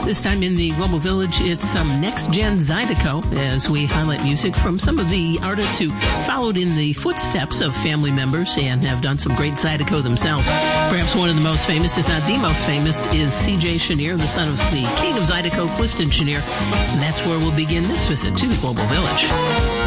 This time in the Global Village, it's some next-gen Zydeco as we highlight music from some of the artists who followed in the footsteps of family members and have done some great Zydeco themselves. Perhaps one of the most famous, if not the most famous, is C.J. Chenier, the son of the king of Zydeco, Clifton Chenier. And that's where we'll begin this visit to the Global Village.